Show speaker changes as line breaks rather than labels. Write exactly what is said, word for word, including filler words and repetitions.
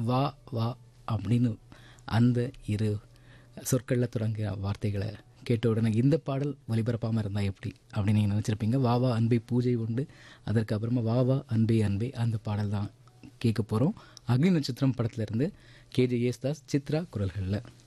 வா வா அப்படின்னு அந்த இரு சொற்களில் தொடங்கிய வார்த்தைகளை கேட்ட உடனே இந்த பாடல் ஒலிபரப்பாமல் இருந்தால் எப்படி அப்படின்னு நீங்கள் நினச்சிருப்பீங்க. வா வா அன்பை பூஜை உண்டு, அதற்கப்புறமா வா வா அன்பே அன்பே அந்த பாடல் தான் கேட்க போகிறோம். அக்னி நட்சத்திரம் படத்திலிருந்து கேஜே யேசுதாஸ் சித்ரா குரல்களில்.